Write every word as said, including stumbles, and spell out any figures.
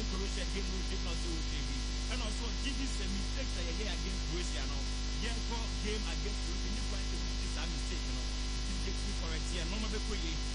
Croatia game no did not do J B. And also G B said mistakes that again against